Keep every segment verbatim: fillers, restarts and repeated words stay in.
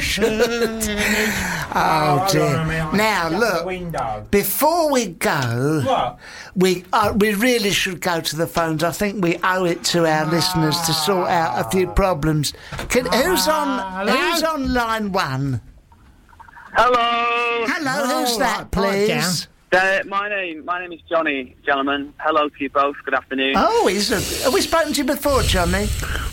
should. Oh, dear. Now, look, before we go, What? we uh, we really should go to the phones. I think we owe it to our listeners to sort out a few problems. Can, who's on? Who's on line one? Hello. Hello, who's that, please? Uh, my name, my name is Johnny, gentlemen. Hello to you both. Good afternoon. Oh, he's a, have we spoken to you before, Johnny?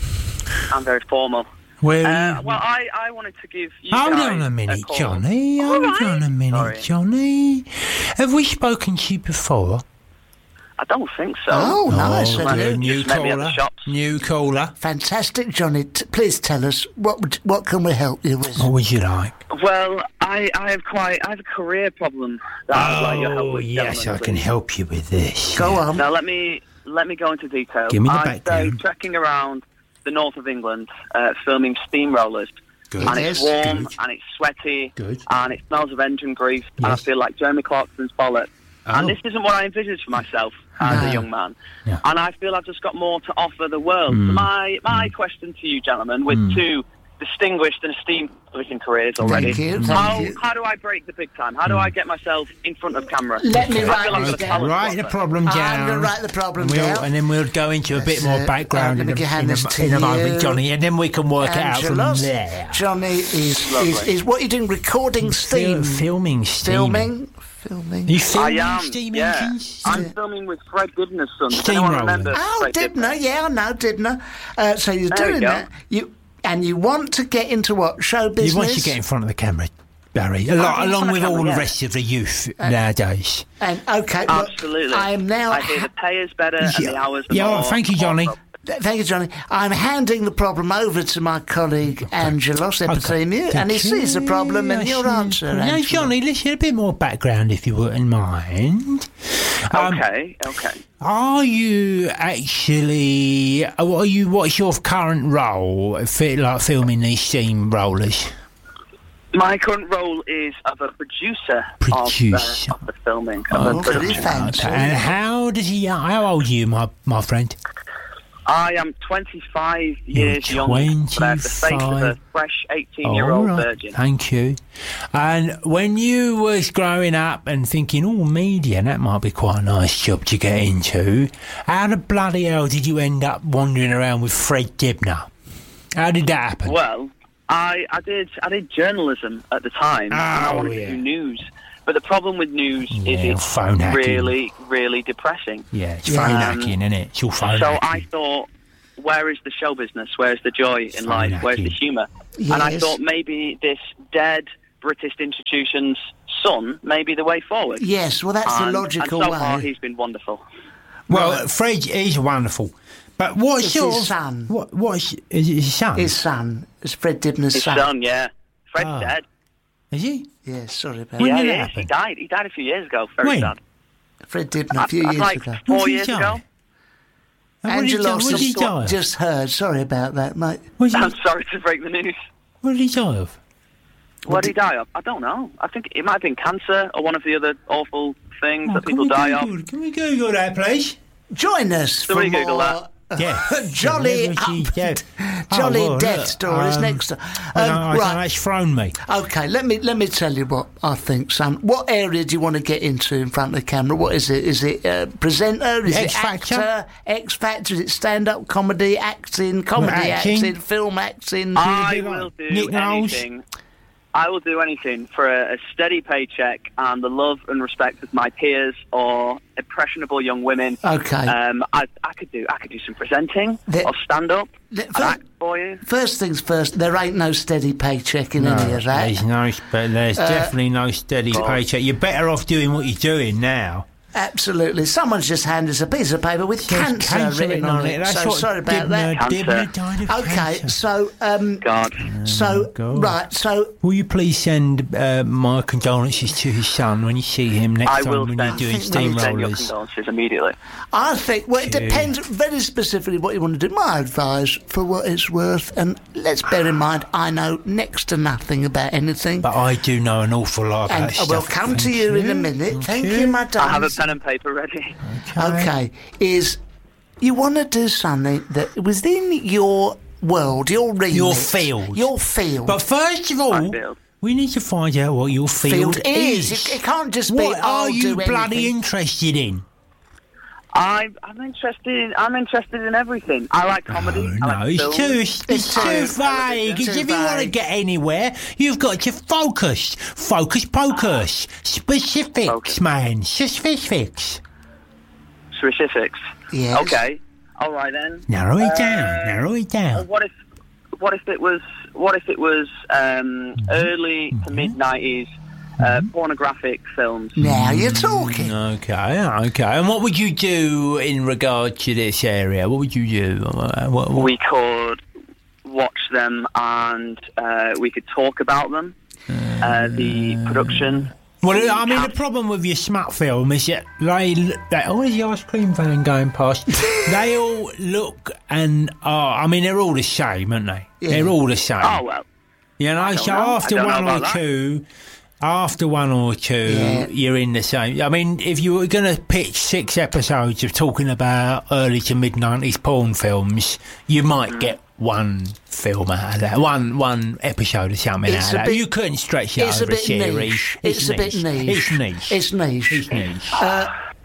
I'm very formal. Where Uh, well, I, I wanted to give you Hold guys on a minute, call. Johnny. Hold All right. on a minute, Sorry. Johnny. Have we spoken to you before? I don't think so. Oh, nice. Oh, have dear, you? new Just met me at the caller. shops. New caller. Fantastic, Johnny. T- please tell us, what would- what can we help you with? What would you like? Well, I, I have quite, I have a career problem that I'd like your help Oh, with, yes, gentlemen, I can please. help you with this. Go on. Now let me let me go into detail. Give me the I background. stay trekking around the north of England, uh, filming steamrollers. Good. And it's Yes. warm, Good. and it's sweaty, Good. and it smells of engine grease, and I Yes. feel like Jeremy Clarkson's bollocks. Oh. And this isn't what I envisaged for myself as No. a young man. Yeah. And I feel I've just got more to offer the world. Mm. So my my question to you, gentlemen, with Mm. two distinguished and esteemed television careers already, Thank you, how, thank you. how do I break the big time? How do I get myself in front of camera? Let me I write feel like this I'm a down. talent Write the blogger. problem I'm down. going to write the problem and, we'll, down. and then we'll go into a bit That's more it. background I'm in gonna a, hand in a, this to in a you. moment, Johnny, and then we can work it out from Angelos. there. Johnny is, is, Lovely. is what are you doing? Recording steam? Fil- filming steam. Filming? Filming? You I filming am, steam yeah. engines? I'm filming with Fred Dibner's son. Does anyone Steamroller. remember Oh, Fred Dibner, yeah, I know Dibner. Uh, so you're There we doing go. that. You And you want to get into what? Show business? You want to get in front of the camera, Barry, a lot, in front along of with the all camera, the yeah. rest of the youth nowadays. And, okay, look, Absolutely. I am now... I hear the pay is better and the hours are yeah, more. oh, thank you, Johnny. more- Th- Thank you, Johnny. I'm handing the problem over to my colleague Angelos Epithemiou, and he sees the problem and your answer. Now, Angelo. Johnny, let's hear a bit more background, if you wouldn't mind. Um, Okay, okay. Are you actually? uh, What are you? What's your current role? Fit like filming these steam rollers. My current role is of a producer, Producer. Of, uh, of the filming. Of Oh, the very production. fancy. Okay. And how does he? How old are you, my my friend? I am twenty-five You're years young, but I have the face of a twenty-five. fresh eighteen-year-old All right, virgin. thank you. And when you was growing up and thinking, oh, media, that might be quite a nice job to get into, how the bloody hell did you end up wandering around with Fred Dibner? How did that happen? Well, I, I did I did journalism at the time, and I Oh, wanted yeah. to do news. But the problem with news Yeah, is it's phone hacking. really, really depressing. Yeah, it's Yeah. phone Um, hacking, isn't it? It's all phone So I hacking. thought, where is the show business? Where's the joy in Phone life? Where's the hacking. humour? And I Yes. thought maybe this dead British institution's son may be the way forward. Yes, well, that's the And- logical and so far way. he's been wonderful. Well, Fred is wonderful. But what It's sort his of... son. What, what's... Is it his son? His son. It's Fred Dibner's His son. son, yeah. Fred's Ah. dead. Is he? Yeah, sorry about When that. Yeah, did he that is. He happen? died. He died a few years ago. Very When? sad. Fred Dibner, a few Uh, years like ago. four When did he years die? ago. And what did he die- Angelos what did he has die of? just heard. Sorry about that, mate. What did I'm he, sorry to break the news. what did he die of? What did he die of? I don't know. I think it might have been cancer or one of the other awful things Oh, that can people we die of. Google, Can we Google that, please? Join us for Somebody more Google that. Yeah. jolly, Yeah, she- up, yeah. jolly Oh, well, death look, stories um, next time. I don't, Um, I don't know, right. it's thrown me. Okay, let me let me tell you what I think, son. What area do you want to get into in front of the camera? What is it? Is it uh, presenter? Is X it Factor? actor? X Factor? Is it stand-up comedy, acting, comedy Acting? acting, film acting? I will do Nick Knowles? anything. I will do anything for a, a steady paycheck and the love and respect of my peers or impressionable young women. Okay. Um, I, I could do. I could do some presenting The- or stand up. The- I'd act for you. First things first, there ain't no steady paycheck in any of that. There's no, but there's Uh, definitely no steady Oh. paycheck. You're better off doing what you're doing now. Absolutely. Someone's just handed us a piece of paper with There's cancer, written on it. That's so what sorry about Dibner, that. Cancer. Dibner died of Okay, cancer. so um, God. so God. right, so Will you please send uh, my condolences to his son when you see him next I time will when send, you're doing I think we need to send your steamrollers? condolences immediately. I think, well, it Gee. depends very specifically what you want to do. My advice, for what it's worth, and let's bear in mind, I know next to nothing about anything. But I do know an awful lot about and I stuff. will come to Thank you in a minute. Thank you, my I have a darling. pen and paper ready. Okay, is you want to do something that within your world, your remit. Your field. Your field. But first of all, My field. we need to find out what your field, field is. It, it can't just be, What I'll are you do bloody anything. interested in? I'm, I'm interested. In, I'm interested in everything. I like comedy. Oh, I no, like it's films. too, it's, It's too too- vague. too If you want to vague. get anywhere, you've got to focus. Focus, focus. Specifics, Focus. man. Specifics. Specifics. Yes. Okay. All right then. Narrow it Uh, down. Narrow it down. What if, what if it was, what if it was um, Mm-hmm. early to mid nineties uh, pornographic films? Now you're talking. Okay, okay. And what would you do in regard to this area? What would you do? Uh, What, what? We could watch them and uh, we could talk about them. Uh, the production. Well, I mean, the problem with your smut film is that they, they always the ice cream van going past. They all look and are. I mean, they're all the same, aren't they? Yeah. They're all the same. Oh well. you know, don't so know. I after don't know one or about that. two, after one or two, Yeah. you're in the same. I mean, if you were going to pitch six episodes of talking about early to mid nineties porn films, you might Mm. get one film out of that, one one episode or something It's out a of that. bit- You couldn't stretch it It's a over a, bit series. niche. It's, a bit niche. It's niche. It's niche. It's niche. Uh,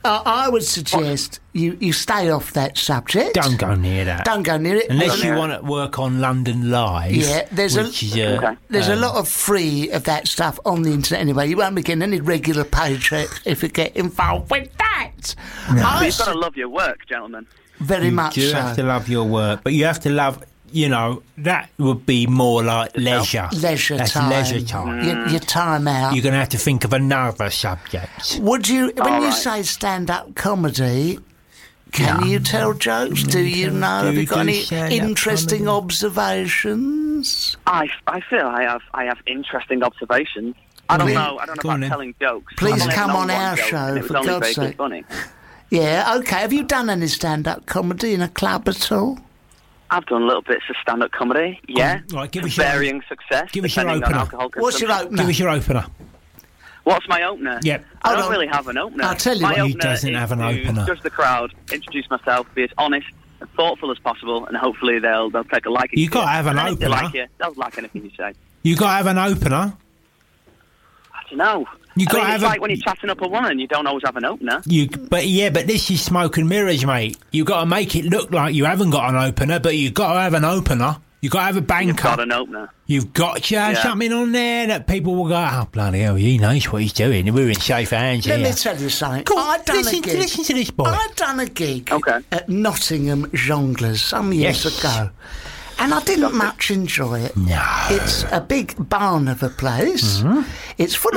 I would suggest you, you stay off that subject. Don't go near that. Don't go near it. Unless Don't you near want to work on London Live. Yeah, there's a- which is a, Okay. There's a um, lot of free of that stuff on the internet anyway. You won't be getting any regular paycheck if you get involved with that. I But you've s- got to love your work, gentlemen. very You much do so. have to love your work, but you have to love. You know, that would be more like leisure. Leisure That's time. leisure time. Your, your time out. You're going to have to think of another subject. Would you, when All you right. say stand-up comedy, can Yeah. you tell jokes? Do you do- know? Have do you got do any stand-up interesting comedy. observations? I, I feel I have I have interesting observations. I don't Really? know. I don't know Go on about then. telling jokes. Please I've only come known on one our joke, show, and it was for only God's vaguely sake. funny. Yeah, okay. Have you done any stand-up comedy in a club at all? I've done little bits of stand-up comedy. Yeah, Right, give to us your- varying success. give us your depending on opener. alcohol What's your consumption. opener? Give us your opener. What's my opener? Yep. I Hold don't on. really have an opener. I'll tell you my what, opener he doesn't is have an to opener. Judge the crowd, introduce myself, be as honest and thoughtful as possible, and hopefully they'll they'll take a liking. You to gotta have an And if they opener. like you, they'll like anything you say. You got to have an opener. I don't know. You I gotta mean, have it's a- like when you're chatting up a woman, you don't always have an opener. You, but yeah, but this is smoke and mirrors, mate. You got to make it look like you haven't got an opener, but you got to have an opener. You got to have a You've banker. got an opener. You've got to have Yeah. something on there that people will go, oh, bloody hell, he knows what he's doing. We're in safe hands Let here. me tell you something. Go on, I've done listen, a gig. listen to this boy. I've done a gig Okay. at Nottingham Jongleurs some years Yes. ago, and I didn't much enjoy it. No. It's a big barn of a place. It's full